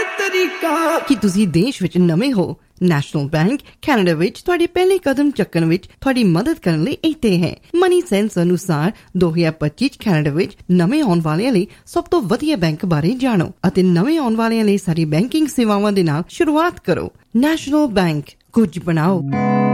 ਕਿ ਤੁਸੀਂ ਦੇਸ਼ ਵਿੱਚ ਨਵੇਂ ਹੋ। ਨੈਸ਼ਨਲ ਬੈਂਕ ਕੈਨੇਡਾ ਵਿੱਚ ਤੁਹਾਡੇ ਪਹਿਲੇ ਕਦਮ ਚੱਕਣ ਵਿੱਚ ਤੁਹਾਡੀ ਮਦਦ ਕਰਨ ਲਈ ਇੱਥੇ ਹੈ। ਮਨੀ ਸੈਂਸ ਅਨੁਸਾਰ 2025 ਚ ਕੈਨੇਡਾ ਵਿੱਚ ਨਵੇਂ ਆਉਣ ਵਾਲਿਆਂ ਲਈ ਸਭ ਤੋਂ ਵਧੀਆ ਬੈਂਕ ਬਾਰੇ ਜਾਣੋ ਅਤੇ ਨਵੇਂ ਆਉਣ ਵਾਲਿਆਂ ਲਈ ਸਾਰੀ ਬੈਂਕਿੰਗ ਸੇਵਾਵਾਂ ਦੇ ਨਾਲ ਸ਼ੁਰੂਆਤ ਕਰੋ। ਨੈਸ਼ਨਲ ਬੈਂਕ, ਕੁਝ ਬਣਾਓ।